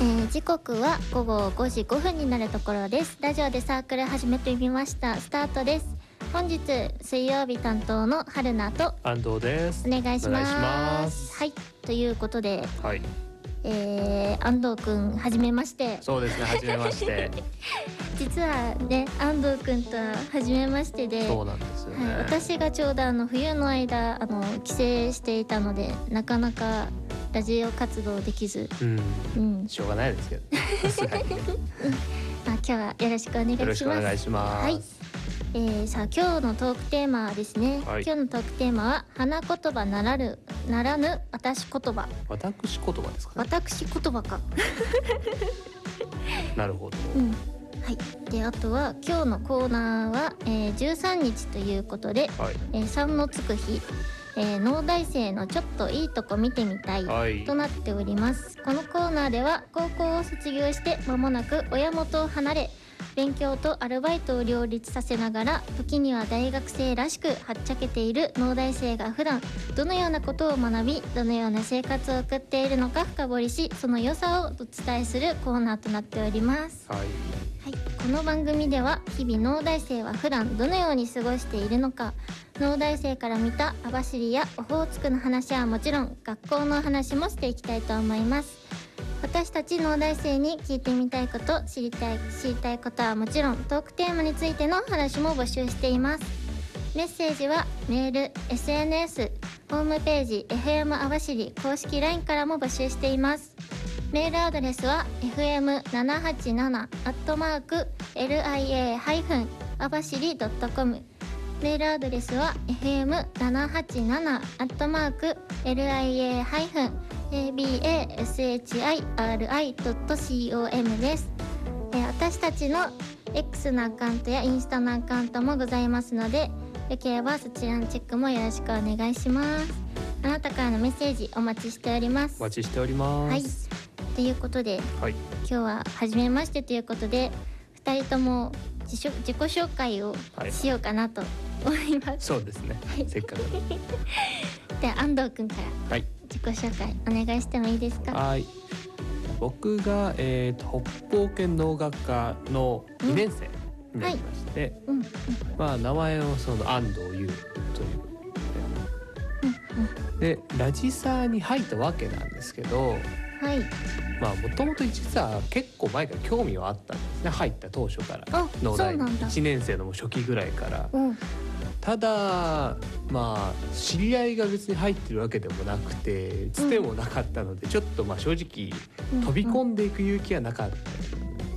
時刻は午後5時5分になるところです。ラジオでサークル始めてみました。スタートです。本日水曜日担当の春菜と安藤です。 お願いします。 お願いします。 はい、ということで、 はい、 安藤くんはじめまして。 そうですね、はじめまして実はね、安藤くんとははじめましてで、 そうなんですよね、 はい、私がちょうど冬の間帰省していたので、なかなかラジオ活動できず、 しょうがないですけど今日はよろしくお願いします。 よろしくお願いします。 はい、さあ今日のトークテーマはですね、 はい、 今日のトークテーマは花言葉ならぬ私言葉。 私言葉ですかね。 私言葉かなるほど、 はい。で、あとは今日のコーナーは、13日ということで、 はい、 3のつく日、農大生のちょっといいとこ見てみたい、 はい、 となっております。このコーナーでは高校を卒業して間もなく親元を離れ、勉強とアルバイトを両立させながら、時には大学生らしくはっちゃけている農大生が普段どのようなことを学び、どのような生活を送っているのか深掘りし、その良さをお伝えするコーナーとなっております。 はい、 この番組では日々農大生は普段どのように過ごしているのか、農大生から見た網走やオホーツクの話はもちろん、学校の話もしていきたいと思います。私たち農大生に聞いてみたいこと、知りたいことはもちろん、トークテーマについての話も募集しています。メッセージはメール、SNS、ホームページ FM 網走公式 LINE からも募集しています。メールアドレスは fm787@lia-abashiri.com、 メールアドレスは fm787@lia-abashiri.com です。私たちの X のアカウントやインスタのアカウントもございますので、よければそちらのチェックもよろしくお願いします。あなたからのメッセージお待ちしております。 お待ちしております。 はい、ということで、 はい、 今日は初めましてということで、2人とも自己紹介をしようかなと思います。 そうですね、せっかくで、安藤くんから自己紹介お願いしてもいいですか？ はい、僕が、北方圏農学科の2年生になりまして、名前をその安藤優というで、ラジサーに入ったわけなんですけど、もともと実は結構前から興味はあったんですね。入った当初から、農大1年生のも初期ぐらいから、ただ知り合いが別に入ってるわけでもなくて、つてもなかったので、ちょっと正直飛び込んでいく勇気はなかった。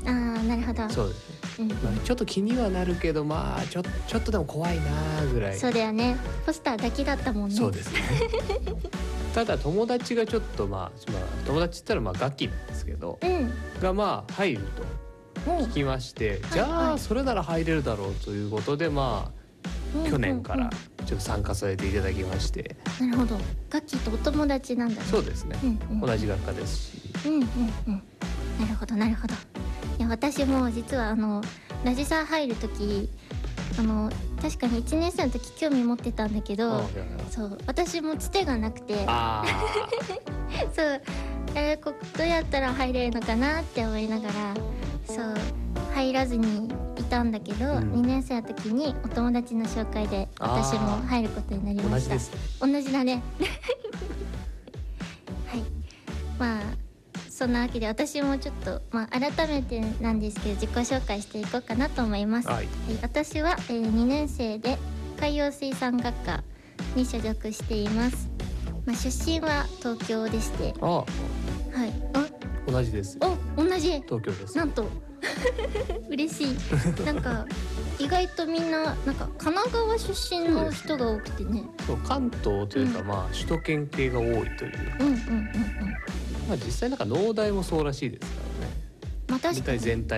なるほど。 そうですね、ちょっと気にはなるけど、ちょっとでも怖いなぐらい。 そうだよね、ポスターだけだったもんね。 そうですねただ友達がちょっと友達って言ったらガキなんですけど、が入ると聞きまして、じゃあそれなら入れるだろうということで、去年からちょっと参加させていただきまして。 なるほど、ガキとお友達なんだね。 そうですね、同じ学科ですし。 なるほどなるほど。いや、私も実はラジサー入る時、確かに1年生の時興味持ってたんだけど、そう私もつてがなくてそうどうやったら入れるのかなって思いながら、そう入らずにいたんだけど、2年生の時にお友達の紹介で私も入ることになりました。 同じです、 同じだねはい、そんなわけで私もちょっと、改めてなんですけど、自己紹介していこうかなと思います。私は、2年生で海洋水産学科に所属しています。出身は東京でして、同じです。 同じ東京です。 なんと嬉しい。なんか意外とみんな神奈川出身の人が多くてね。 そう、関東というか、首都圏系が多いという。実際農大もそうらしいですからね。 確かに全体